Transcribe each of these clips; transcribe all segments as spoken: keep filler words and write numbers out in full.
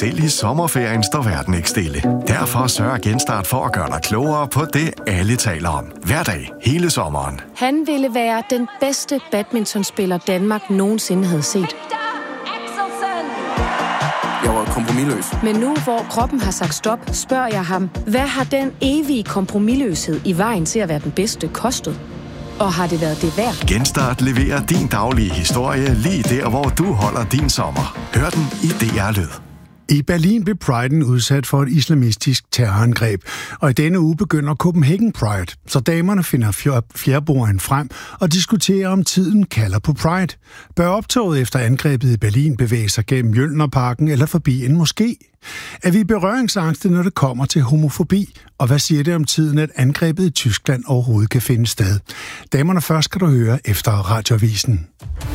Selv i sommerferien står verden ikke stille. Derfor sørger Genstart for at gøre dig klogere på det, alle taler om. Hver dag, hele sommeren. Han ville være den bedste badmintonspiller, Danmark nogensinde havde set. Jeg var kompromisløs. Men nu, hvor kroppen har sagt stop, spørger jeg ham, hvad har den evige kompromisløshed i vejen til at være den bedste kostet? Og har det været det værd? Genstart leverer din daglige historie lige der, hvor du holder din sommer. Hør den i D R Lyd. I Berlin blev Priden udsat for et islamistisk terrorangreb, og i denne uge begynder Copenhagen Pride, så damerne finder fjerboren frem og diskuterer, om tiden kalder på Pride. Bør optoget efter angrebet i Berlin bevæge sig gennem Mjølnerparken eller forbi en moské? Er vi berøringsangste, når det kommer til homofobi? Og hvad siger det om tiden, at angrebet i Tyskland overhovedet kan finde sted? Damerne først skal du høre efter Radioavisen.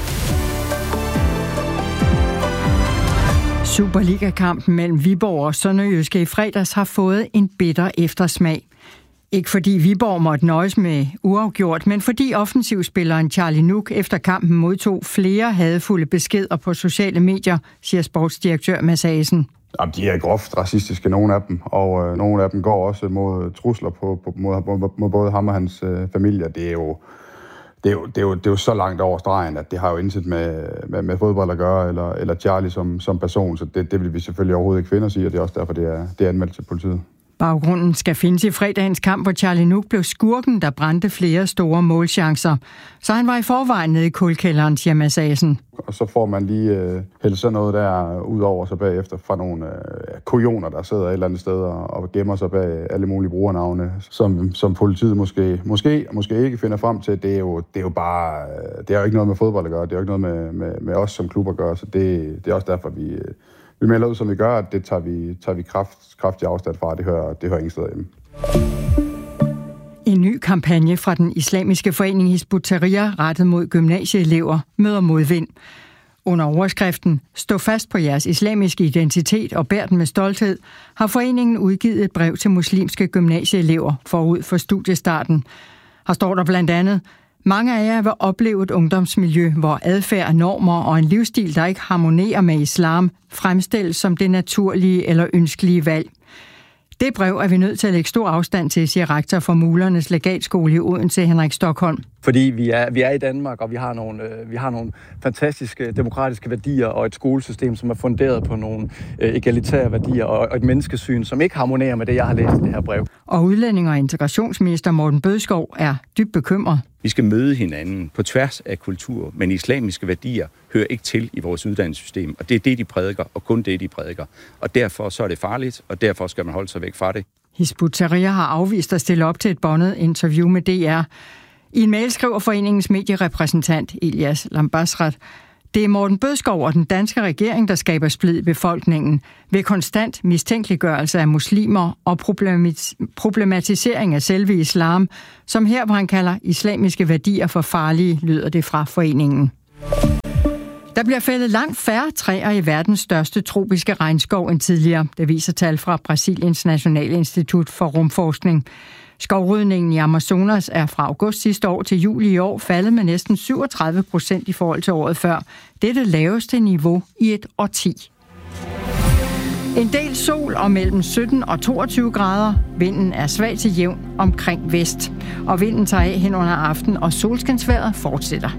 Superliga-kampen mellem Viborg og Sønderjyske i fredags har fået en bitter eftersmag. Ikke fordi Viborg måtte nøjes med uafgjort, men fordi offensivspilleren Charlie Nuk efter kampen modtog flere hadefulde beskeder på sociale medier, siger sportsdirektør Mads Asen. Jamen, de er groft racistiske, nogle af dem, og øh, nogle af dem går også mod trusler på, på, mod, mod, mod både ham og hans øh, familie. Det er jo Det er, jo, det, er jo, det er jo så langt over stregen, at det har jo intet med, med, med fodbold at gøre, eller, eller Charlie som, som person, så det, det vil vi selvfølgelig overhovedet ikke finde os i, og det er også derfor, det er, det er anmeldt til politiet. Baggrunden skal findes i fredagens kamp, hvor Charlie Nuk blev skurken, der brændte flere store målchancer. Så han var i forvejen nede i kulkælderen, siger Mads Asen. Og så får man lige øh, hældt sådan noget der ud over sig bagefter fra nogle øh, kujoner, der sidder et eller andet sted og, og gemmer sig bag alle mulige brugernavne, som, som politiet måske, måske, måske ikke finder frem til. Det er jo, det er jo bare, det er jo ikke noget med fodbold at gøre, det er jo ikke noget med, med, med os som klub at gøre, så det, det er også derfor, vi, vi melder ud, som vi gør, at det tager vi, tager vi kraft, kraftig afstand fra, det hører, det hører ingen steder hjemme. En ny kampagne fra den islamiske forening Hizb ut-Tahrir rettet mod gymnasieelever møder modvind. Under overskriften "Stå fast på jeres islamiske identitet og bær den med stolthed", har foreningen udgivet et brev til muslimske gymnasieelever forud for studiestarten. Her står der blandt andet: "Mange af jer vil opleve et ungdomsmiljø, hvor adfærd, normer og en livsstil, der ikke harmonerer med islam, fremstilles som det naturlige eller ønskelige valg. Det brev er vi nødt til at lægge stor afstand til", siger rektor for Mulernes Legatskole i Odense, Henrik Stockholm. Fordi vi er, vi er i Danmark, og vi har, nogle, øh, vi har nogle fantastiske demokratiske værdier og et skolesystem, som er funderet på nogle øh, egalitære værdier og, og et menneskesyn, som ikke harmonerer med det, jeg har læst i det her brev. Og udlænding- og integrationsminister Morten Bødskov er dybt bekymret. Vi skal møde hinanden på tværs af kultur, men islamiske værdier hører ikke til i vores uddannelsessystem, og det er det, de prædiker, og kun det, de prædiker. Og derfor så er det farligt, og derfor skal man holde sig væk fra det. Hizb ut-Tahrir har afvist at stille op til et båndet interview med D R. I en mail skriver foreningens medierepræsentant Elias Lambasrat: "Det er Morten Bødskov og den danske regering, der skaber splid i befolkningen ved konstant mistænkeliggørelse af muslimer og problematisering af selve islam, som her, hvor han kalder islamiske værdier for farlige", lyder det fra foreningen. Der bliver fældet langt færre træer i verdens største tropiske regnskov end tidligere. Det viser tal fra Brasiliens Nationale Institut for Rumforskning. Skovrydningen i Amazonas er fra august sidste år til juli i år faldet med næsten syvogtredive procent i forhold til året før. Det er det laveste niveau i et årti. En del sol og mellem sytten og toogtyve grader. Vinden er svag til jævn omkring vest. Og vinden tager af hen under aften, og solskinsvejret fortsætter.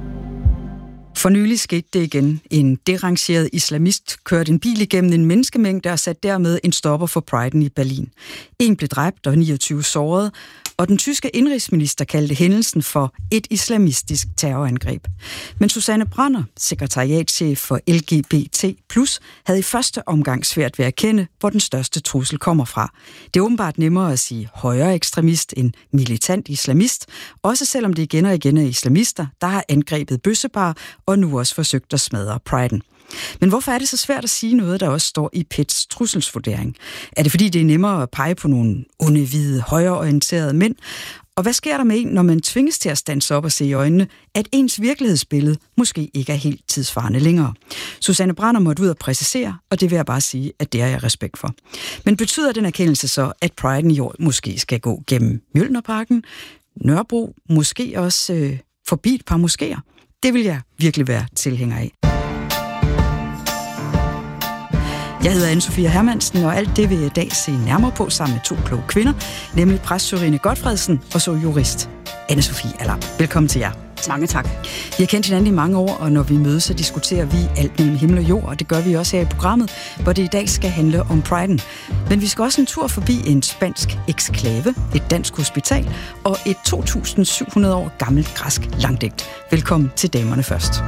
For nylig skete det igen. En derangeret islamist kørte en bil igennem en menneskemængde og satte dermed en stopper for Priden i Berlin. En blev dræbt og niogtyve såret, og den tyske indrigsminister kaldte hændelsen for et islamistisk terrorangreb. Men Susanne Branner, sekretariatschef for L G B T plus, havde i første omgang svært ved at erkende, hvor den største trussel kommer fra. Det er åbenbart nemmere at sige højere ekstremist end militant islamist, også selvom det igen og igen er islamister, der har angrebet bøssebar og nu også forsøgt at smadre Priden. Men hvorfor er det så svært at sige noget, der også står i P E T's trusselsvurdering? Er det fordi, det er nemmere at pege på nogle onde, hvide, højreorienterede mænd? Og hvad sker der med en, når man tvinges til at standse op og se i øjnene, at ens virkelighedsbillede måske ikke er helt tidsvarende længere? Susanne Branner måtte ud og præcisere, og det vil jeg bare sige, at det har jeg respekt for. Men betyder den erkendelse så, at Priden i år måske skal gå gennem Mjølnerparken, Nørrebro, måske også øh, forbi et par moskéer? Det vil jeg virkelig være tilhænger af. Jeg hedder Anne-Sophie Hermansen, og alt det vil jeg i dag se nærmere på sammen med to kloge kvinder, nemlig præst Sørine Gotfredsen og så jurist Anne-Sophie Allam. Velkommen til jer. Mange tak. Vi har kendt hinanden i mange år, og når vi mødes, så diskuterer vi alt mellem himmel og jord, og det gør vi også her i programmet, hvor det i dag skal handle om priden. Men vi skal også en tur forbi en spansk eksklave, et dansk hospital og et to tusind syv hundrede år gammelt græsk langdigt. Velkommen til Damerne Først.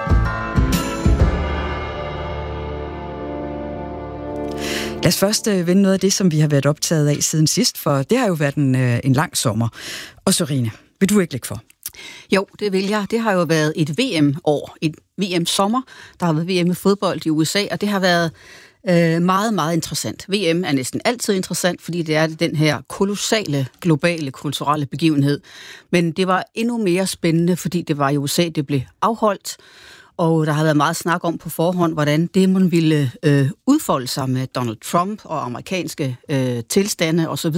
Lad os først øh, vende noget af det, som vi har været optaget af siden sidst, for det har jo været en, øh, en lang sommer. Og Sørine, vil du ikke lægge for? Jo, det vil jeg. Det har jo været et V M-år, et V M-sommer. Der har været V M i fodbold i U S A, og det har været øh, meget, meget interessant. V M er næsten altid interessant, fordi det er den her kolossale, globale, kulturelle begivenhed. Men det var endnu mere spændende, fordi det var i U S A, det blev afholdt. Og der har været meget snak om på forhånd, hvordan det man ville øh, udfolde sig med Donald Trump og amerikanske øh, tilstande osv.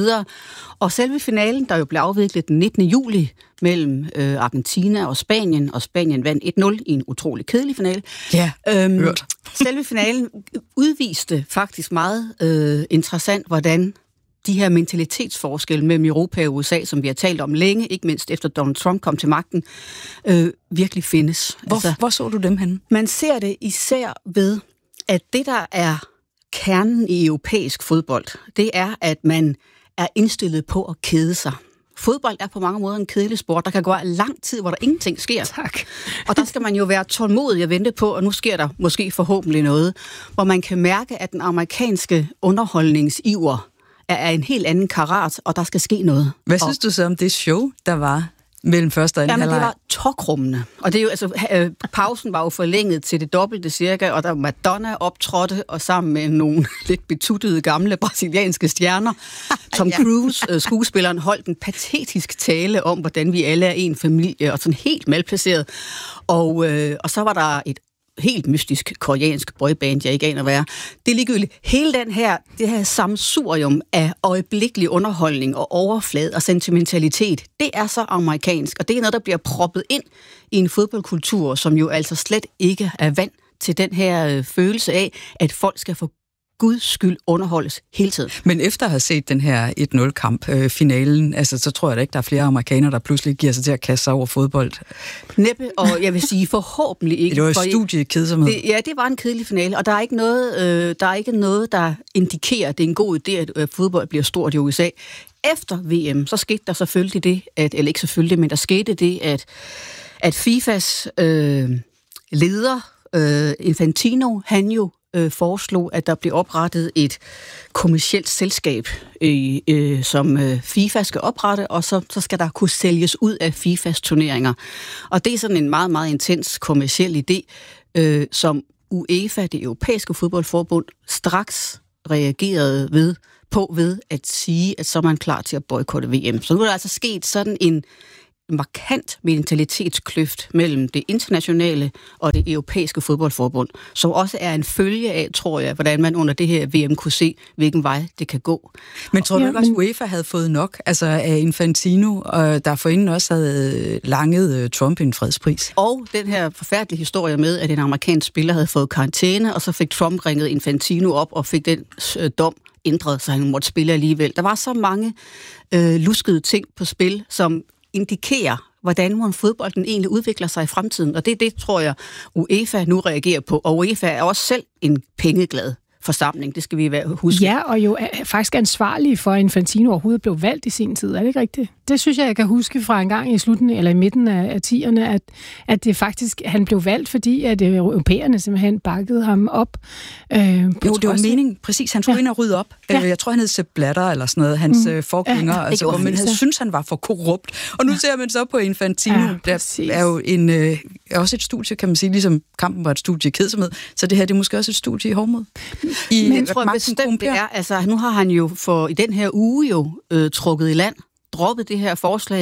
Og selve finalen, der jo blev afviklet den nittende juli mellem øh, Argentina og Spanien, og Spanien vandt et nul i en utrolig kedelig finale. Ja, øhm, hørt. Selve finalen udviste faktisk meget øh, interessant, hvordan de her mentalitetsforskelle mellem Europa og U S A, som vi har talt om længe, ikke mindst efter Donald Trump kom til magten, øh, virkelig findes. Hvor, altså, hvor så du dem henne? Man ser det især ved, at det, der er kernen i europæisk fodbold, det er, at man er indstillet på at kede sig. Fodbold er på mange måder en kedelig sport. Der kan gå lang tid, hvor der ingenting sker. Tak. Og der skal man jo være tålmodig og vente på, og nu sker der måske forhåbentlig noget, hvor man kan mærke, at den amerikanske underholdningsiver er en helt anden karat, og der skal ske noget. Hvad synes og, du så om det show, der var mellem første og anden halvleg? Jamen, det var tokrummende. Og det er jo, altså, øh, pausen var jo forlænget til det dobbelte cirka, og der Madonna optrådte, og sammen med nogle lidt betuttede gamle brasilianske stjerner. Tom ja. Cruise, øh, skuespilleren, holdt en patetisk tale om, hvordan vi alle er en familie, og sådan helt malplaceret. Og, øh, og så var der et helt mystisk koreansk boyband, jeg ikke aner hvad er. Det er ligegyldigt. Hele den her, det her sammensurium af øjeblikkelig underholdning og overflade og sentimentalitet, det er så amerikansk, og det er noget, der bliver proppet ind i en fodboldkultur, som jo altså slet ikke er vant til den her øh, følelse af, at folk skal få Guds skyld underholdes hele tiden. Men efter at have set den her et nul-kamp, øh, finalen, altså, så tror jeg da ikke, der er flere amerikanere, der pludselig giver sig til at kaste sig over fodbold. Næppe, og jeg vil sige forhåbentlig ikke. Det var et studie kedsomhed. Det, ja, det var en kedelig finale, og der er ikke noget, øh, der, er ikke noget, der indikerer, at det er en god idé, at øh, fodbold bliver stort i U S A. Efter V M, så skete der selvfølgelig det, at, eller ikke selvfølgelig, men der skete det, at, at FIFAs øh, leder, øh, Infantino, han jo Øh, foreslog, at der blev oprettet et kommercielt selskab, øh, øh, som øh, FIFA skal oprette, og så, så skal der kunne sælges ud af FIFAs turneringer. Og det er sådan en meget, meget intens kommerciel idé, øh, som UEFA, det europæiske fodboldforbund, straks reagerede ved, på ved at sige, at så er man klar til at boykotte V M. Så nu er der altså sket sådan en markant mentalitetskløft mellem det internationale og det europæiske fodboldforbund, som også er en følge af, tror jeg, hvordan man under det her V M kunne se, hvilken vej det kan gå. Men tror du ikke også, UEFA havde fået nok altså af Infantino, og der forinden også havde langet Trump en fredspris? Og den her forfærdelige historie med, at en amerikansk spiller havde fået karantæne, og så fik Trump ringet Infantino op og fik den øh, dom ændret, så han måtte spille alligevel. Der var så mange øh, luskede ting på spil, som indikerer, hvordan fodbolden egentlig udvikler sig i fremtiden. Og det er det, tror jeg, UEFA nu reagerer på. Og UEFA er også selv en pengeglad forsamling. Det skal vi huske. Ja, og jo er faktisk ansvarlig for, at Infantino overhovedet blev valgt i sin tid. Er det ikke rigtigt? Det synes jeg, jeg kan huske fra en gang i slutningen eller i midten af tierne, at, at det faktisk, han blev valgt, fordi at europæerne simpelthen bakkede ham op. Øh, jo, det var meningen. Præcis, han skulle ja. ind og rydde op. Ja. Jeg tror, han hed Sepp Blatter eller sådan noget. Hans mm. forgænger. Ja, altså, men han synes, han var for korrupt. Og nu ser man så på Infantino. Ja, der er jo en, øh, også et studie, kan man sige, ligesom kampen var et studie i kedsomhed. Så det her, det er måske også et studie i hårdmod. I, men tror jeg bestemt, det er. Altså, nu har han jo for i den her uge jo øh, trukket i land, droppet det her forslag,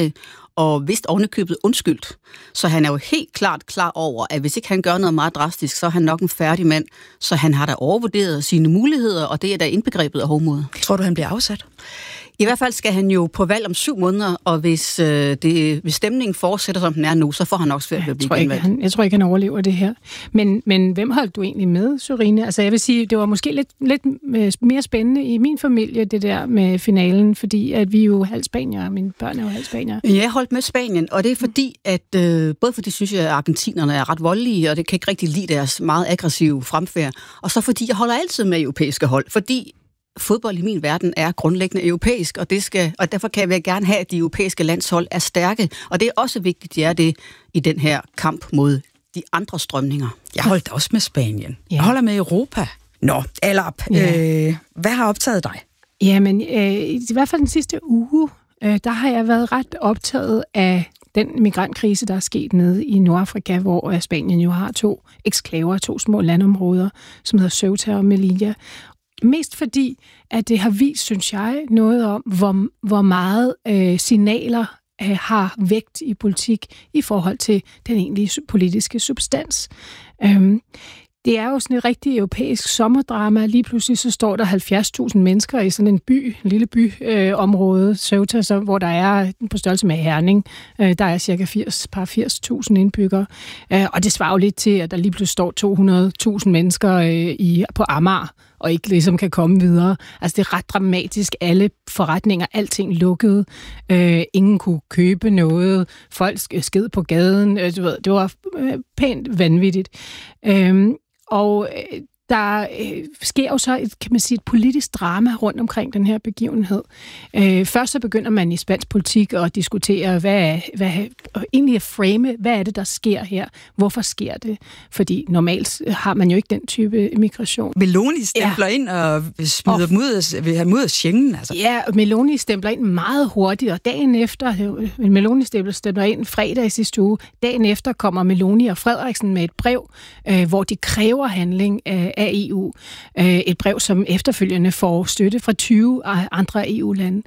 og vist ovenikøbet undskyldt. Så han er jo helt klart klar over, at hvis ikke han gør noget meget drastisk, så er han nok en færdig mand. Så han har da overvurderet sine muligheder, og det er da indbegrebet af hovmod. Tror du, han bliver afsat? I hvert fald skal han jo på valg om syv måneder, og hvis, øh, det, hvis stemningen fortsætter, som den er nu, så får han også svært ved at blive genvalgt. Han, jeg tror ikke, han overlever det her. Men, men hvem holdt du egentlig med, Sørine? Altså jeg vil sige, det var måske lidt, lidt mere spændende i min familie, det der med finalen, fordi at vi er jo halv spanier, og mine børn er jo halv spanier. Jeg holdt med Spanien, og det er fordi, at øh, både fordi synes jeg, at argentinerne er ret voldelige, og det kan ikke rigtig lide deres meget aggressive fremfærd, og så fordi jeg holder altid med europæiske hold, fordi fodbold i min verden er grundlæggende europæisk, og, det skal, og derfor kan jeg gerne have, at de europæiske landshold er stærke. Og det er også vigtigt, at de er det i den her kamp mod de andre strømninger. Jeg holdt også med Spanien. Ja. Jeg holder med Europa. Nå, Alap, ja. øh, hvad har optaget dig? Jamen, øh, i hvert fald den sidste uge, øh, der har jeg været ret optaget af den migrantkrise, der er sket nede i Nordafrika, hvor Spanien jo har to eksklaver, to små landområder, som hedder Ceuta og Melilla. Mest fordi, at det har vist, synes jeg, noget om, hvor, hvor meget øh, signaler øh, har vægt i politik i forhold til den egentlige politiske substans. Øhm, det er jo sådan et rigtig europæisk sommerdrama. Lige pludselig så står der halvfjerds tusind mennesker i sådan en by, en lille byområde, øh, Ceuta, så, hvor der er på størrelse med Herning. Øh, der er cirka firs, par firs tusind indbyggere. Øh, og det svarer jo lidt til, at der lige pludselig står to hundrede tusind mennesker øh, i, på Amager, og ikke ligesom kan komme videre. Altså det er ret dramatisk. Alle forretninger, alting lukkede. Øh, ingen kunne købe noget. Folk sked på gaden. Øh, du ved, det var øh, pænt vanvittigt. Øh, og øh, der øh, sker jo så et, kan man sige, et politisk drama rundt omkring den her begivenhed. Øh, først så begynder man i spansk politik at diskutere, hvad, hvad egentlig at frame, hvad er det, der sker her? Hvorfor sker det? Fordi normalt har man jo ikke den type migration. Meloni stempler ja. ind og smider og, dem ud af, vil have dem ud af Schengen. Altså. Ja, Meloni stempler ind meget hurtigt, og dagen efter, Meloni stempler ind fredag i sidste uge, dagen efter kommer Meloni og Frederiksen med et brev, øh, hvor de kræver handling af af E U. Et brev, som efterfølgende får støtte fra tyve andre E U-lande.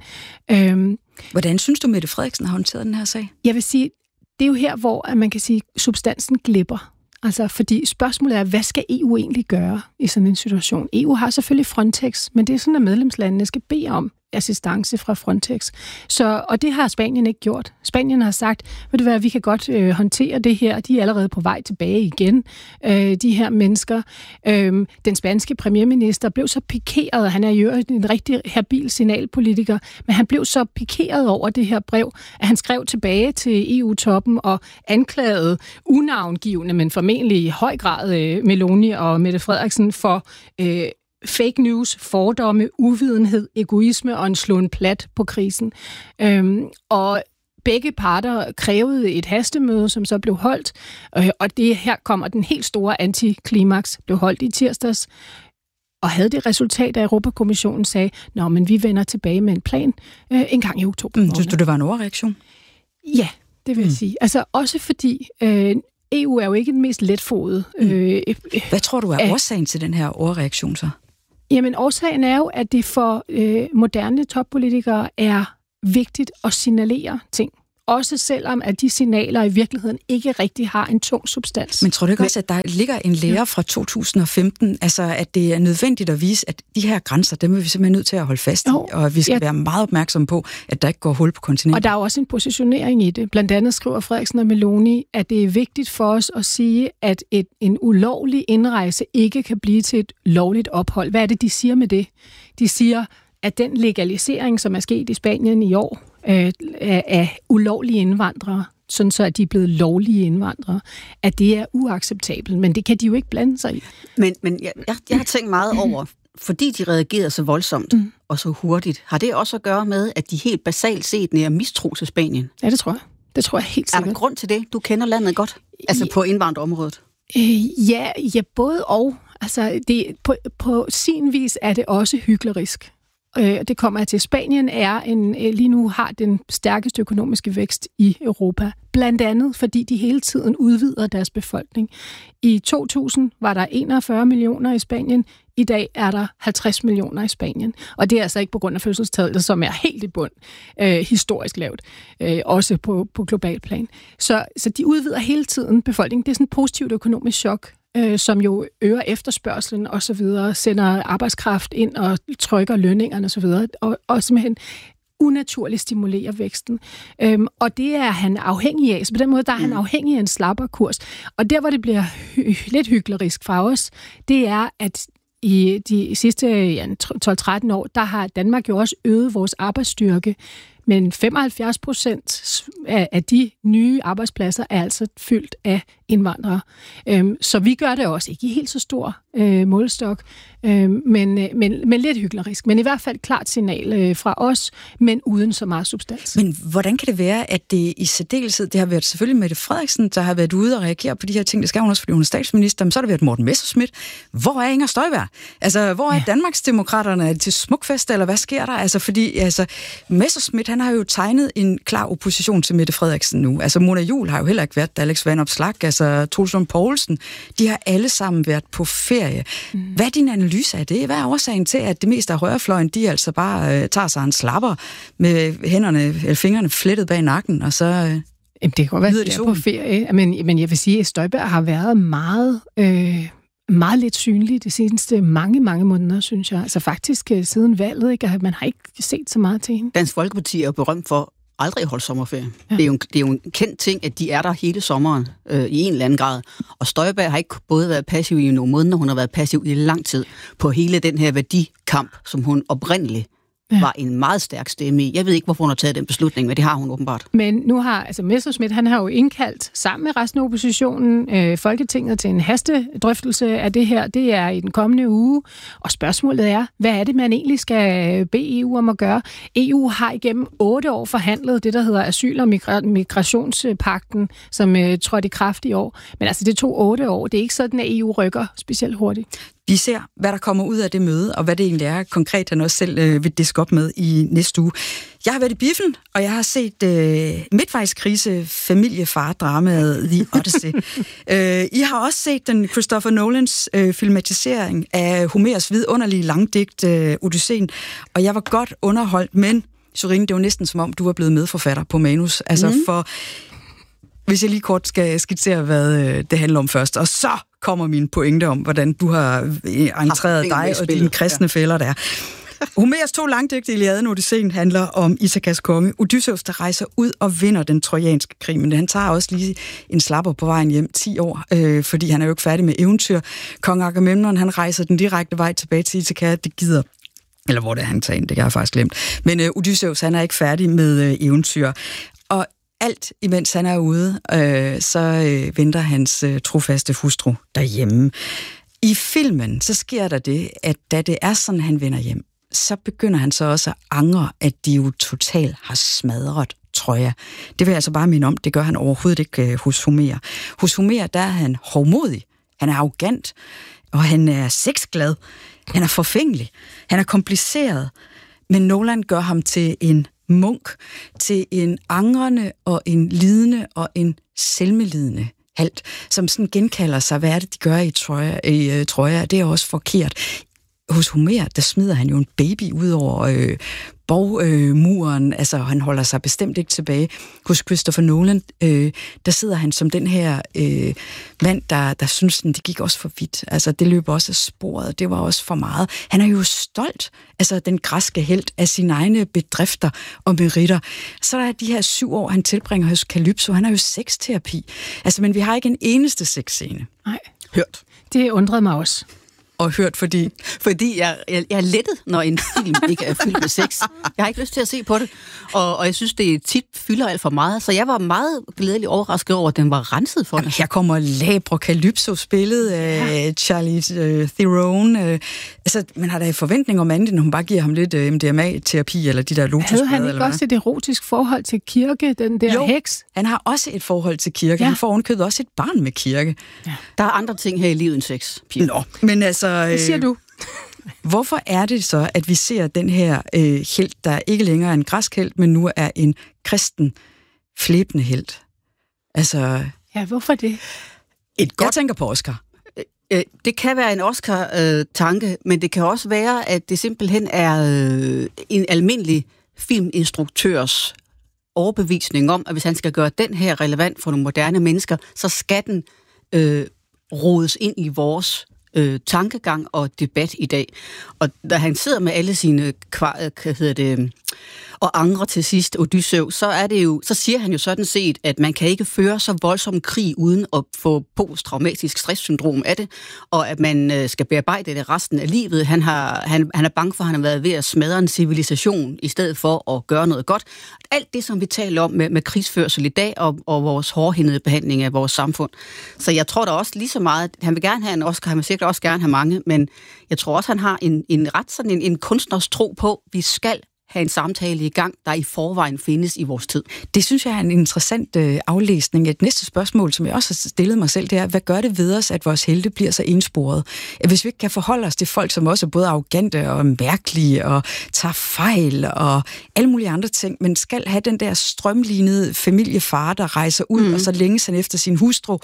Hvordan synes du, Mette Frederiksen har håndteret den her sag? Jeg vil sige, det er jo her, hvor man kan sige, substansen glipper. Altså, fordi spørgsmålet er, hvad skal E U egentlig gøre i sådan en situation? E U har selvfølgelig Frontex, men det er sådan, at medlemslandene skal bede om assistance fra Frontex. Så, og det har Spanien ikke gjort. Spanien har sagt, ved du hvad, vi kan godt øh, håndtere det her. De er allerede på vej tilbage igen, øh, de her mennesker. Øh, den spanske premierminister blev så pikeret, han er jo en rigtig habil signalpolitiker, men han blev så pikeret over det her brev, at han skrev tilbage til E U-toppen og anklagede unavngivende, men formentlig i høj grad øh, Meloni og Mette Frederiksen for øh, fake news, fordomme, uvidenhed, egoisme og en slåen plat på krisen. Øhm, og begge parter krævede et hastemøde, som så blev holdt, øh, og det her kommer den helt store antiklimaks, blev holdt i tirsdags, og havde det resultat, at Europakommissionen sagde, nå, men vi vender tilbage med en plan øh, en gang i oktober. Mm, synes du, det var en overreaktion? Ja, det vil mm. jeg sige. Altså også fordi øh, E U er jo ikke den mest letfodede. Øh, mm. Hvad tror du er årsagen til den her overreaktion så? Jamen, årsagen er jo, at det for øh, moderne toppolitikere er vigtigt at signalere ting. Også selvom, at de signaler i virkeligheden ikke rigtig har en tung substans. Men tror du ikke også, at der ligger en lære fra to tusind og femten, altså at det er nødvendigt at vise, at de her grænser, dem er vi simpelthen nødt til at holde fast i, jo, og at vi skal ja. være meget opmærksomme på, at der ikke går hul på kontinentet. Og der er jo også en positionering i det. Blandt andet skriver Frederiksen og Meloni, at det er vigtigt for os at sige, at et, en ulovlig indrejse ikke kan blive til et lovligt ophold. Hvad er det, de siger med det? De siger, at den legalisering, som er sket i Spanien i år, af ulovlige indvandrere, sådan så at de er blevet lovlige indvandrere, at det er uacceptabelt. Men det kan de jo ikke blande sig i. Men, men jeg, jeg, jeg har tænkt meget over, fordi de reagerede så voldsomt mm. og så hurtigt, har det også at gøre med, at de helt basalt set nærer mistro til Spanien? Ja, det tror jeg. Det tror jeg helt sikkert. Er der grund til det? Du kender landet godt, altså på indvandrerområdet. Øh, ja, ja, både og. Altså, det, på, på sin vis er det også hyklerisk. Det kommer jeg til. Spanien er en, lige nu har den stærkeste økonomiske vækst i Europa. Blandt andet, fordi de hele tiden udvider deres befolkning. I to tusind var der enogfyrre millioner i Spanien. I dag er der halvtreds millioner i Spanien, og det er altså ikke på grund af fødselstallet, som er helt i bund, øh, historisk lavt, øh, også på, på global plan. Så, så de udvider hele tiden befolkningen. Det er sådan et positivt økonomisk chok, øh, som jo øger efterspørgselen og så videre, sender arbejdskraft ind og trykker lønningerne og så videre, og, og simpelthen unaturligt stimulerer væksten. Øhm, og det er han afhængig af. Så på den måde, der er han afhængig af en slapper kurs. Og der, hvor det bliver hy- lidt hyklerisk fra os, det er, at i de sidste ja, tolv tretten år, der har Danmark jo også øget vores arbejdsstyrke, men femoghalvfjerds procent af de nye arbejdspladser er altså fyldt af indvandrere. Så vi gør det også ikke i helt så stor øh, målestok, øh, men, men, men lidt hyklerisk. Men i hvert fald et klart signal øh, fra os, men uden så meget substans. Men hvordan kan det være, at det i særdeleshed, det har været selvfølgelig Mette Frederiksen, der har været ude og reagere på de her ting, det skal hun også, fordi hun er statsminister, men så har det været Morten Messerschmidt. Hvor er Inger Støjberg? Altså, hvor er ja. Danmarksdemokraterne? Er det til smukfest, eller hvad sker der? Altså, fordi altså, Messerschmidt, han har jo tegnet en klar opposition til Mette Frederiksen nu. Altså, Mona Juul har jo heller ikke været der, Alex Vanopslagh, altså Troels Lund Poulsen, de har alle sammen været på ferie. Mm. Hvad er din analyse af det? Hvad er årsagen til, at det meste af højrefløjen, de altså bare øh, tager sig en slapper med hænderne, eller fingrene flettet bag nakken, og så... Øh, Jamen, det kan godt være, at de er på ferie, men, men jeg vil sige, at Støjberg har været meget... Øh meget lidt synlig de seneste mange, mange måneder, synes jeg. Altså faktisk siden valget, ikke? Man har ikke set så meget til hende. Dansk Folkeparti er jo berømt for aldrig at holde sommerferie. Ja. Det, er jo en, det er jo en kendt ting, at de er der hele sommeren øh, i en eller anden grad. Og Støjberg har ikke både været passiv i nogle måneder, hun har været passiv i lang tid på hele den her værdikamp, som hun oprindeligt ja. var en meget stærk stemme i. Jeg ved ikke, hvorfor hun har taget den beslutning, men det har hun åbenbart. Men nu har, altså Messerschmidt, han har jo indkaldt sammen med resten af oppositionen øh, Folketinget til en hastedrøftelse af det her. Det er i den kommende uge, og spørgsmålet er, hvad er det, man egentlig skal bede E U om at gøre? E U har igennem otte år forhandlet det, der hedder asyl- og migra- migrationspagten, som øh, trådte i kraft i år. Men altså, det tog otte år. Det er ikke sådan, at E U rykker specielt hurtigt. Vi ser, hvad der kommer ud af det møde, og hvad det egentlig er konkret, han også selv øh, vil diske op med i næste uge. Jeg har været i biffen, og jeg har set øh, midtvejskrise, familiefar-dramaet The Odyssey. øh, I har også set den Christopher Nolans øh, filmatisering af Homers vidunderlige langdigt øh, Odysseen, og jeg var godt underholdt, men Sørine, det var næsten som om, du var blevet medforfatter på manus. Altså mm. for... Hvis jeg lige kort skal skitsere, hvad øh, det handler om først, og så kommer mine pointe om, hvordan du har entreret dig og dine kristne ja. fælder der. Homers to langdigte Iliaden Odysseen handler om Ithakas konge Odysseus, der rejser ud og vinder den trojanske krig, men han tager også lige en slapper på vejen hjem ti år, øh, fordi han er jo ikke færdig med eventyr. Kong Agamemnon, han rejser den direkte vej tilbage til Ithaka, det gider eller hvor det er han tager ind, det kan jeg faktisk glemt. Men øh, Odysseus, han er ikke færdig med øh, eventyr. Og alt, imens han er ude, øh, så øh, venter hans øh, trofaste hustru derhjemme. I filmen, så sker der det, at da det er sådan, han vender hjem, så begynder han så også at angre, at de jo totalt har smadret Troja. Det vil jeg altså bare minde om, det gør han overhovedet ikke øh, hos Homer. Hos Homer, der er han hovmodig, han er arrogant, og han er sexglad, han er forfængelig, han er kompliceret, men Nolan gør ham til en munk, til en angrende og en lidende og en selvmedlidende halt, som sådan genkalder sig, hvad er det, de gør i Troja, i, uh, Troja. Det er også forkert. Hos Homer, der smider han jo en baby ud over øh, borgmuren, øh, altså han holder sig bestemt ikke tilbage. Hos Christopher Nolan, øh, der sidder han som den her øh, mand, der, der synes, at det gik også for vidt. Altså det løber også af sporet, det var også for meget. Han er jo stolt, altså den græske helt, af sine egne bedrifter og meritter. Så der er de her syv år, han tilbringer hos Calypso, han er jo sexterapi. Altså, men vi har ikke en eneste sexscene. Nej. Hørt. Det undrede mig også. Og hørt, fordi... Fordi jeg, jeg, jeg er lettet, når en film ikke er fyldt med sex. Jeg har ikke lyst til at se på det, og, og jeg synes, det tit fylder alt for meget. Så jeg var meget glædelig overrasket over, at den var renset for det. Her kommer Labre Calypso spillet af ja. Charlize uh, Theron. Uh, altså, man har da en forventning om andet, når hun bare giver ham lidt uh, M D M A-terapi, eller de der lotusblade. Havde han ikke også et erotisk forhold til kirke, den der jo, heks? Han har også et forhold til kirke. Ja. Han får ovenkøbet også et barn med kirke. Ja. Der er andre ting her i livet end sex, Pia. Nå, men altså... Hvad siger du? Hvorfor er det så, at vi ser den her øh, helt, der ikke længere er en græsk helt, men nu er en kristen flæbende helt? Altså... Ja, hvorfor det? Et godt... Jeg tænker på Oscar. Det kan være en Oscar-tanke, men det kan også være, at det simpelthen er en almindelig filminstruktørs overbevisning om, at hvis han skal gøre den her relevant for nogle moderne mennesker, så skal den øh, rodes ind i vores øh, tankegang og debat i dag. Og da han sidder med alle sine kvar, hvad hedder det, og angre til sidst Odysseus, så er det jo, så siger han jo sådan set, at man kan ikke føre så voldsom krig uden at få posttraumatisk stresssyndrom af det, og at man øh, skal bearbejde det resten af livet. Han, har, han, han er bange for, at han har været ved at smadre en civilisation, i stedet for at gøre noget godt. Alt det, som vi taler om med, med krigsførsel i dag, og, og vores hårdhændede behandling af vores samfund. Så jeg tror da også lige så meget, han vil gerne have en Oscar, han vil sikkert også gerne have mange, men jeg tror også, han har en, en ret sådan en, en kunstners tro på, vi skal have en samtale i gang, der i forvejen findes i vores tid. Det synes jeg er en interessant øh, aflæsning. Et næste spørgsmål, som jeg også har stillet mig selv, det er, hvad gør det ved os, at vores helte bliver så ensporet? Hvis vi ikke kan forholde os til folk, som også er både arrogante og mærkelige og tager fejl og alle mulige andre ting, men skal have den der strømlignede familiefar, der rejser ud, mm. og så længes han efter sin hustru.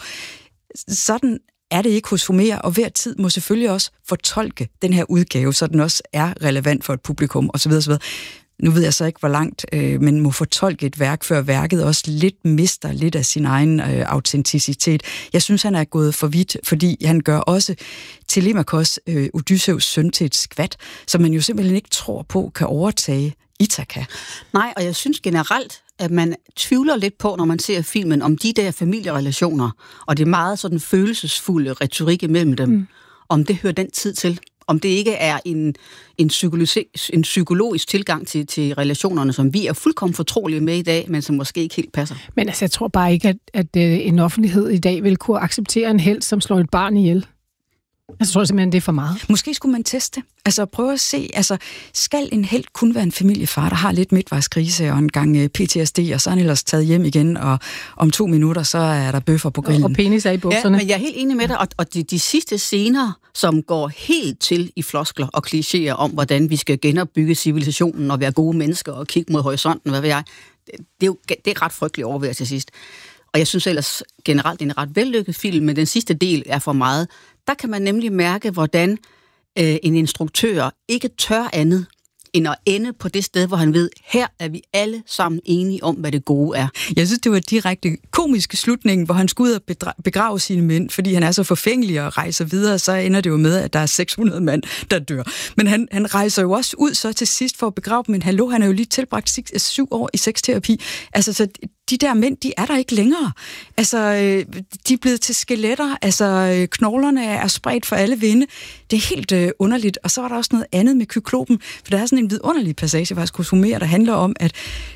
Sådan er det ikke hos Homer, og hver tid må selvfølgelig også fortolke den her udgave, så den også er relevant for et publikum, osv. osv. Nu ved jeg så ikke, hvor langt øh, man må fortolke et værk, før værket også lidt mister lidt af sin egen øh, autenticitet. Jeg synes, han er gået for vidt, fordi han gør også Telemachos, øh, Odysseus søn, til et skvat, som man jo simpelthen ikke tror på kan overtage Ithaka. Nej, og jeg synes generelt, at man tvivler lidt på, når man ser filmen, om de der familierelationer, og det er meget sådan følelsesfulde retorik imellem dem, mm. om det hører den tid til. Om det ikke er en, en, psykologi, en psykologisk tilgang til, til relationerne, som vi er fuldkommen fortrolige med i dag, men som måske ikke helt passer. Men altså, jeg tror bare ikke, at, at en offentlighed i dag vil kunne acceptere en helt, som slår et barn ihjel. Jeg tror simpelthen, det er for meget. Måske skulle man teste. Altså prøve at se, altså skal en helt kun være en familiefar, der har lidt midtvejskrise og en gang P T S D, og så er han ellers taget hjem igen, og om to minutter, så er der bøffer på grillen. Og penis er i bukserne. Ja, men jeg er helt enig med dig, og, og de, de sidste scener, som går helt til i floskler og klichéer om, hvordan vi skal genopbygge civilisationen og være gode mennesker og kigge mod horisonten, hvad ved jeg, det, det er jo det er ret frygteligt overværet til sidst. Og jeg synes ellers generelt, det er en ret vellykket film, men den sidste del er for meget. Der kan man nemlig mærke, hvordan øh, en instruktør ikke tør andet, end at ende på det sted, hvor han ved, her er vi alle sammen enige om, hvad det gode er. Jeg synes, det var direkte komiske slutning, hvor han skal ud og begrave sine mænd, fordi han er så forfængelig og rejser videre, så ender det jo med, at der er seks hundrede mand, der dør. Men han, han rejser jo også ud så til sidst for at begrave dem, men hallo, han har jo lige tilbragt seks, syv år i sexterapi. Altså, så de der mænd, de er der ikke længere. Altså, de er blevet til skeletter, altså knoglerne er spredt for alle vinde. Det er helt øh, underligt. Og så var der også noget andet med Kyklopen, for der er sådan en vidunderlig passage faktisk hos Homer, der handler om, at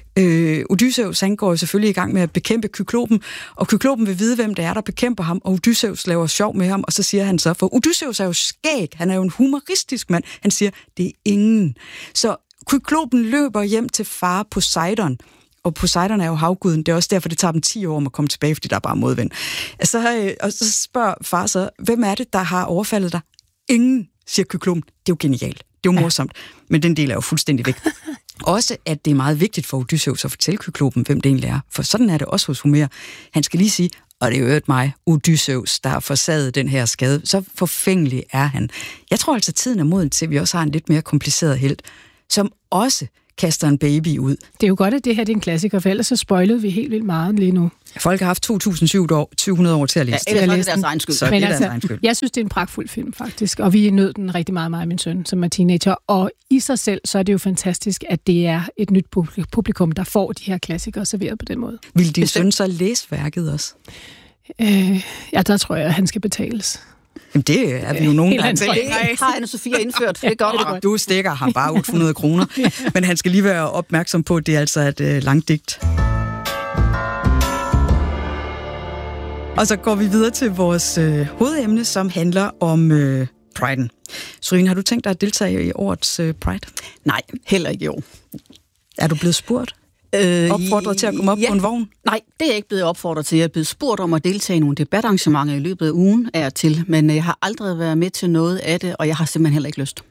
øh, Odysseus, han går jo selvfølgelig i gang med at bekæmpe Kyklopen, og Kyklopen vil vide, hvem det er, der bekæmper ham, og Odysseus laver sjov med ham, og så siger han så, for Odysseus er jo skæg, han er jo en humoristisk mand, han siger, det er ingen. Så Kyklopen løber hjem til far Poseidon, og Poseidon er jo havguden, det er også derfor, det tager dem ti år om at komme tilbage, fordi der er bare modvind. Så, og så spørger far så, hvem er det, der har overfaldet dig? Ingen, siger Kyklopen. Det er jo genialt. Det er jo morsomt. Ja. Men den del er jo fuldstændig væk. Også, at det er meget vigtigt for Odysseus at fortælle Kyklopen, hvem det egentlig er. For sådan er det også hos Homer. Han skal lige sige, og det er jo øvrigt mig, Odysseus, der har forsaget den her skade. Så forfængelig er han. Jeg tror altså, tiden er moden til, at vi også har en lidt mere kompliceret helt, som også kaster en baby ud. Det er jo godt, at det her det er en klassiker, for ellers så spoilede vi helt vildt meget lige nu. Folk har haft to tusind syv hundrede år til at læse. Ja, ellers er det deres egen skyld. Så Men altså, egen skyld. Jeg synes, det er en pragtfuld film, faktisk. Og vi nød den rigtig meget, mig og min søn, som er teenager. Og i sig selv, så er det jo fantastisk, at det er et nyt publikum, der får de her klassikere serveret på den måde. Vil din søn så læse værket også? Øh, ja, der tror jeg, at han skal betales. Jamen det er vi jo nogen, der til. Det har Anne-Sophie indført. Det er godt. Du stikker ham bare otte hundrede kroner. Men han skal lige være opmærksom på, at det er altså et øh, langt digt. Og så går vi videre til vores øh, hovedemne, som handler om øh, Priden. Sørine, har du tænkt dig at deltage i årets øh, Pride? Nej, heller ikke i år. Er du blevet spurgt? Øh, opfordret til at komme op ja, på en vogn? Nej, det er jeg ikke blevet opfordret til. Jeg er blevet spurgt om at deltage i nogle debatarrangementer i løbet af ugen, er til, men jeg har aldrig været med til noget af det, og jeg har simpelthen heller ikke lyst.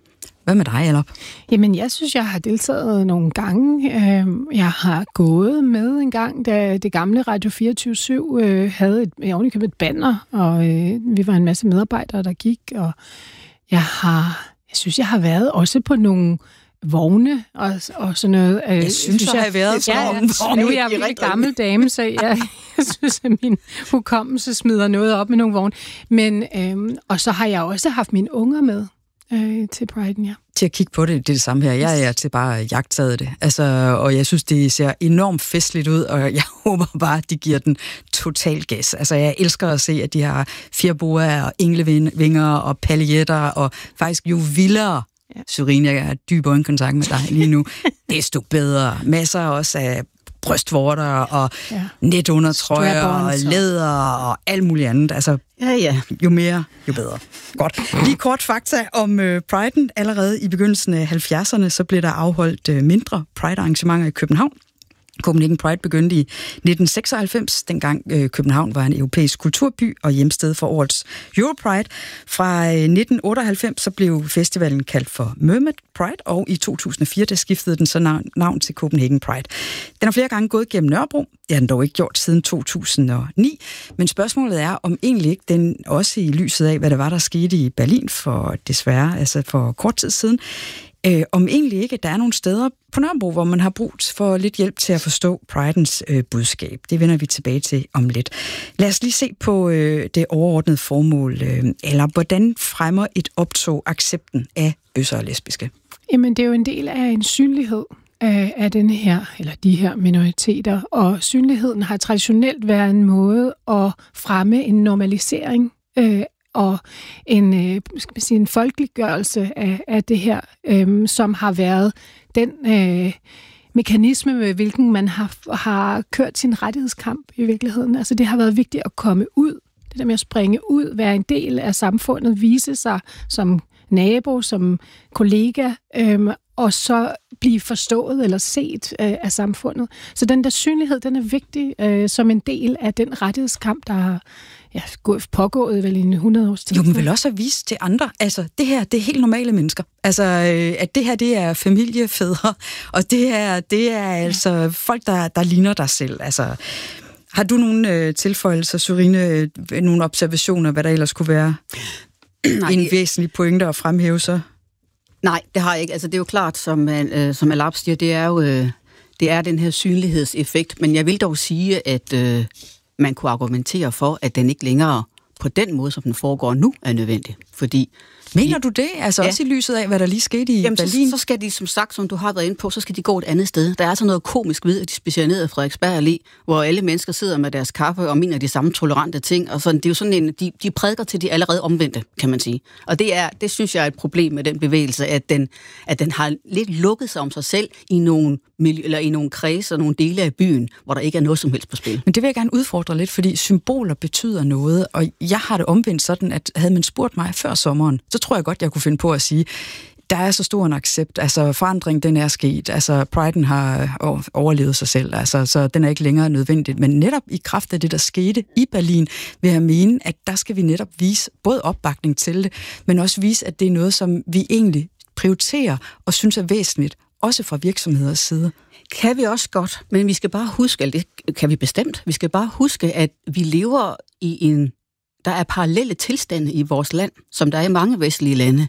Hvad med dig, Ellop? Jamen, jeg synes, jeg har deltaget nogle gange. Jeg har gået med en gang, da det gamle Radio fireogtyve syv havde et, jeg ovenikøbet et banner, og vi var en masse medarbejdere, der gik, og jeg har, jeg synes, jeg har været også på nogle vogne og, og sådan noget. Jeg synes, synes jeg, jeg har været på ja, nogle vogne. Nu er jeg en rigtig gammel dame, så jeg, jeg synes, at min hukommelse smider noget op med nogle vogne. Men, øhm, og så har jeg også haft mine unger med øh, til Pride'en, ja. Til at kigge på det, det er det samme her. Jeg er til bare jagttaget det. Altså, og jeg synes, det ser enormt festligt ud, og jeg håber bare, at de giver den total gas. Altså, jeg elsker at se, at de har fjerboer og englevinger og paljetter og faktisk juveler. Ja. Surin, jeg har dyb øjenkontakt med dig lige nu. Desto bedre. Masser også af brystvorter og ja. netundertrøjer og læder og alt muligt andet. Altså, ja, ja. Jo mere, jo bedre. Godt. Lige kort fakta om uh, Pride'en. Allerede i begyndelsen af halvfjerdserne, så blev der afholdt uh, mindre Pride-arrangementer i København. Copenhagen Pride begyndte i nitten seksoghalvfems, dengang øh, København var en europæisk kulturby og hjemsted for årets Europride. Fra øh, nitten otteoghalvfems så blev festivalen kaldt for Mermaid Pride, og i to tusind og fire der skiftede den så navn, navn til Copenhagen Pride. Den har flere gange gået gennem Nørrebro. Det har den dog ikke gjort siden to tusind og ni. Men spørgsmålet er, om egentlig ikke den også i lyset af, hvad der var, der skete i Berlin for desværre, altså for kort tid siden, Øh, om egentlig ikke, at der er nogle steder på Nørrebro, hvor man har brug for lidt hjælp til at forstå Pride'ens øh, budskab. Det vender vi tilbage til om lidt. Lad os lige se på øh, det overordnede formål, øh, eller hvordan fremmer et optog accepten af bøsser og lesbiske? Jamen, det er jo en del af en synlighed af, af den her, eller de her minoriteter, og synligheden har traditionelt været en måde at fremme en normalisering øh, og en, øh, skal man sige, en folkeliggørelse af, af det her, øh, som har været den øh, mekanisme, med hvilken man har, har kørt sin rettighedskamp i virkeligheden. Altså det har været vigtigt at komme ud, det der med at springe ud, være en del af samfundet, vise sig som nabo, som kollega, øh, og så blive forstået eller set øh, af samfundet. Så den der synlighed, den er vigtig øh, som en del af den rettighedskamp, der har ja, pågået vel i en hundrede års tid. Jo, men vel også at vise til andre. Altså, det her, det er helt normale mennesker. Altså, øh, at det her, det er familiefædre, og det her, det er ja. altså folk, der, der ligner dig selv. Altså, har du nogle øh, tilføjelser, Surine, øh, nogle observationer, hvad der ellers kunne være Nej, en væsentlig pointe at fremhæve så? Nej, det har jeg ikke. Altså, det er jo klart, som, øh, som Alap siger, det er jo øh, det er den her synlighedseffekt, men jeg vil dog sige, at øh, man kunne argumentere for, at den ikke længere på den måde, som den foregår nu, er nødvendig. Fordi Mener du det? Altså ja. Også i lyset af, hvad der lige skete i Jamen, Berlin? Så, så skal de, som sagt, som du har været inde på, så skal de gå et andet sted. Der er altså noget komisk ved, at de specialiserede Frederiksberg Allé, hvor alle mennesker sidder med deres kaffe og mener de samme tolerante ting. Og sådan, det er jo sådan en, de, de prædiker til de allerede omvendte, kan man sige. Og det, er, det synes jeg er et problem med den bevægelse, at den, at den har lidt lukket sig om sig selv i nogle, eller i nogle kredse og nogle dele af byen, hvor der ikke er noget som helst på spil. Men det vil jeg gerne udfordre lidt, fordi symboler betyder noget, og jeg har det omvendt sådan, at havde man spurgt mig før sommeren, så tror jeg godt, jeg kunne finde på at sige, der er så stor en accept, altså forandring, den er sket, altså Pride'en har overlevet sig selv, altså så den er ikke længere nødvendigt, men netop i kraft af det, der skete i Berlin, vil jeg mene, at der skal vi netop vise både opbakning til det, men også vise, at det er noget, som vi egentlig prioriterer og synes er væsentligt, også fra virksomheders side. Kan vi også godt, men vi skal bare huske, eller det kan vi bestemt, vi skal bare huske, at vi lever i en, der er parallelle tilstande i vores land, som der er i mange vestlige lande.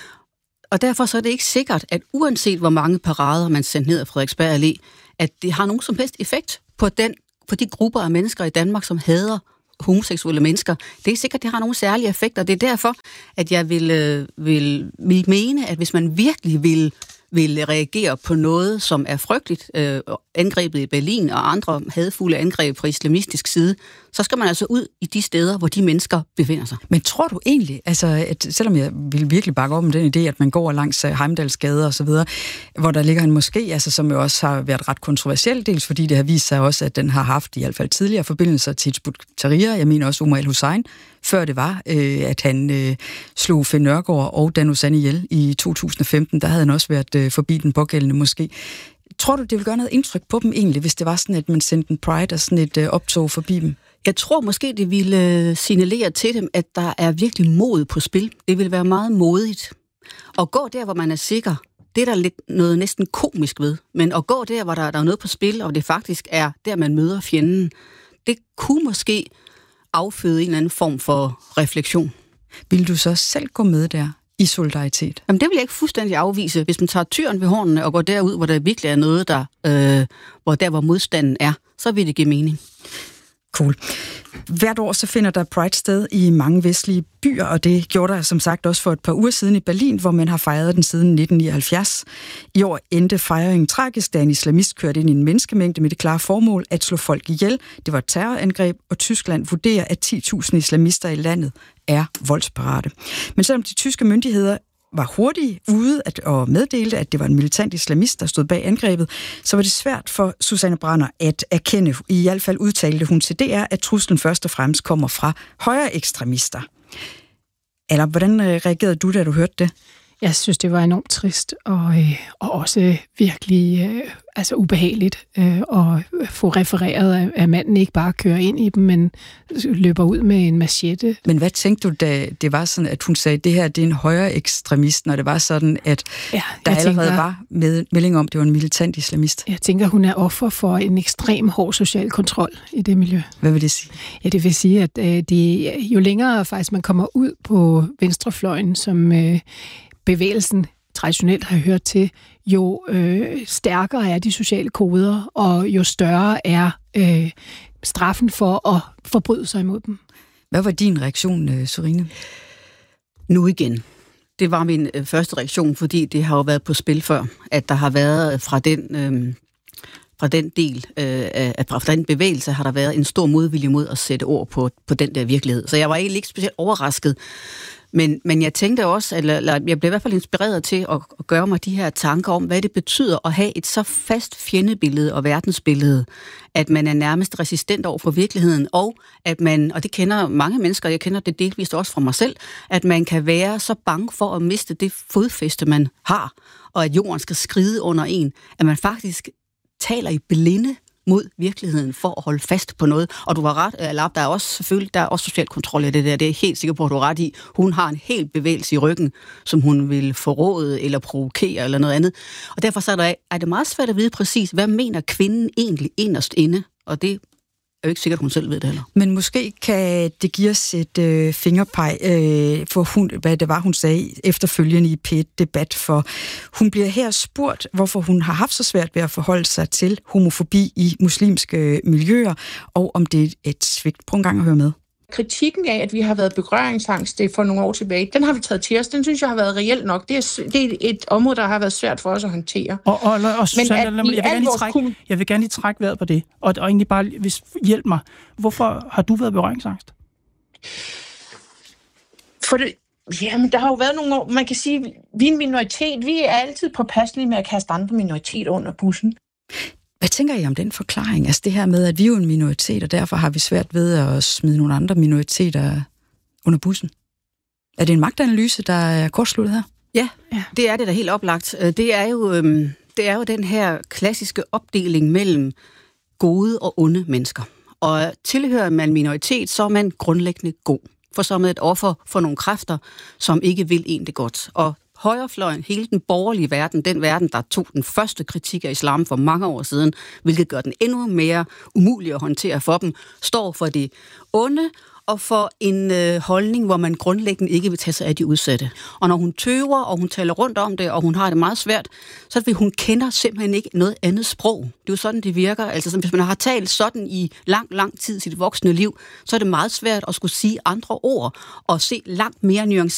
Og derfor så er det ikke sikkert, at uanset hvor mange parader man sender ned af Frederiksberg Allé, at det har nogen som helst effekt på, den, på de grupper af mennesker i Danmark, som hader homoseksuelle mennesker. Det er ikke sikkert, at det har nogen særlige effekter. Det er derfor, at jeg vil, vil, vil mene, at hvis man virkelig vil vil reagere på noget, som er frygteligt, øh, angrebet i Berlin og andre hadfulde angreb fra islamistisk side, så skal man altså ud i de steder, hvor de mennesker befinder sig. Men tror du egentlig, altså, at selvom jeg vil virkelig bakke op om den idé, at man går langs Heimdalsgade og så videre, hvor der ligger en moské, altså, som jo også har været ret kontroversiel, dels fordi det har vist sig også, at den har haft i hvert fald tidligere forbindelser til Hizb ut-Tahrir, jeg mener også Omar el-Hussein, før det var, øh, at han øh, slog Finn Nørgaard og Dan Uzan ihjel i to tusind og femten. Der havde han også været øh, forbi den pågældende måske. Tror du, det vil gøre noget indtryk på dem egentlig, hvis det var sådan, at man sendte en Pride og sådan et øh, optog forbi dem? Jeg tror måske, det ville signalere til dem, at der er virkelig mod på spil. Det vil være meget modigt At gå der, hvor man er sikker, det er der lidt noget næsten komisk ved. Men at gå der, hvor der, der er noget på spil, og det faktisk er der, man møder fjenden, det kunne måske afføde en eller anden form for refleksion. Vil du så selv gå med der i solidaritet? Jamen, det vil jeg ikke fuldstændig afvise. Hvis man tager tyren ved hornene og går derud, hvor der virkelig er noget, der, øh, hvor der, hvor modstanden er, så vil det give mening. Cool. Hvert år så finder der Pride sted i mange vestlige byer, og det gjorde der som sagt også for et par uger siden i Berlin, hvor man har fejret den siden nitten nioghalvfjerds. I år endte fejringen tragisk, da en islamist kørte ind i en menneskemængde med det klare formål at slå folk ihjel. Det var et terrorangreb, og Tyskland vurderer, at ti tusind islamister i landet er voldsparate. Men selvom de tyske myndigheder var hurtigt ude at, og meddelte, at det var en militant islamist, der stod bag angrebet, så var det svært for Susanne Branner at erkende. I hvert fald udtalte hun til D R, at truslen først og fremmest kommer fra højre ekstremister. Eller hvordan reagerede du, da du hørte det? Jeg synes, det var enormt trist, og, øh, og også virkelig øh, altså ubehageligt øh, at få refereret, at, at manden ikke bare kører ind i dem, men løber ud med en machete. Men hvad tænkte du, da det var sådan, at hun sagde, at det her det er en højre ekstremist, når det var sådan, at ja, der allerede tænker, var med, melding om, at det var en militant islamist? Jeg tænker, hun er offer for en ekstrem hård social kontrol i det miljø. Hvad vil det sige? Ja, det vil sige, at øh, det, jo længere faktisk man kommer ud på venstrefløjen, som øh, bevægelsen traditionelt har hørt til, jo øh, stærkere er de sociale koder, og jo større er øh, straffen for at forbryde sig imod dem. Hvad var din reaktion, Sørine? Nu igen. Det var min øh, første reaktion, fordi det har jo været på spil før, at der har været fra den, øh, fra den del øh, af fra den bevægelse, har der været en stor modvilje mod at sætte ord på, på den der virkelighed. Så jeg var egentlig ikke specielt overrasket. Men, men jeg tænkte også, eller, eller jeg blev i hvert fald inspireret til at, at gøre mig de her tanker om, hvad det betyder at have et så fast fjendebillede og verdensbillede, at man er nærmest resistent over for virkeligheden, og at man, og det kender mange mennesker, jeg kender det delvist også fra mig selv, at man kan være så bange for at miste det fodfæste, man har, og at jorden skal skride under en, at man faktisk taler i blinde mod virkeligheden for at holde fast på noget. Og du har ret, Alap, der er også selvfølgelig, der er også social kontrol i det der. Det er jeg helt sikker på, at du har ret i. Hun har en helt bevægelse i ryggen, som hun vil forråde eller provokere eller noget andet. Og derfor så er, der, er det meget svært at vide præcis, hvad mener kvinden egentlig inderst inde? Og det er jo ikke sikkert, at hun selv ved det heller. Men måske kan det give os et øh, fingerpeg øh, for, hun, hvad det var, hun sagde efterfølgende i P et-debat, for hun bliver her spurgt, hvorfor hun har haft så svært ved at forholde sig til homofobi i muslimske miljøer, og om det er et svigt. Prøv en gang at høre med. Kritikken af, at vi har været berøringsangst for nogle år tilbage, den har vi taget til os. Den synes jeg har været reelt nok. Det er, det er et område, der har været svært for os at håndtere. Og, og, og Susanne, jeg, vil gerne lige trække, kun... jeg vil gerne lige trække vejret på det. Og, og egentlig bare, hvis hjælp mig. Hvorfor har du været berøringsangst? For det... Jamen, der har jo været nogle år, man kan sige, vi er en minoritet. Vi er altid påpasselige med at kaste andre minoriteter under bussen. Hvad tænker I om den forklaring? Altså det her med, at vi er jo en minoritet, og derfor har vi svært ved at smide nogle andre minoriteter under bussen. Er det en magtanalyse, der er kortsluttet her? Ja, ja, det er det da helt oplagt. Det er jo, øhm, det er jo den her klassiske opdeling mellem gode og onde mennesker. Og tilhører man en minoritet, så er man grundlæggende god. For så er man et offer for nogle kræfter, som ikke vil en det godt. Og højrefløjen, hele den borgerlige verden, den verden, der tog den første kritik af islam for mange år siden, hvilket gør den endnu mere umulig at håndtere for dem, står for det onde og for en øh, holdning, hvor man grundlæggende ikke vil tage sig af de udsatte. Og når hun tøver, og hun taler rundt om det, og hun har det meget svært, så vil hun kender simpelthen ikke noget andet sprog. Det er jo sådan, det virker. Altså, hvis man har talt sådan i lang, lang tid i sit voksne liv, så er det meget svært at skulle sige andre ord, og se langt mere nuanceret